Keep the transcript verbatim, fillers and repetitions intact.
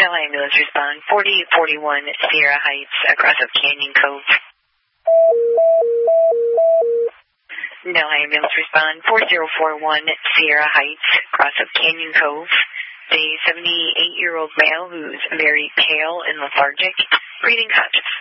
No ambulance respond. forty forty-one Sierra Heights, across of Canyon Cove. No ambulance respond. four zero four one Sierra Heights, across of Canyon Cove. A seventy-eight-year-old male who's very pale and lethargic, breathing conscious.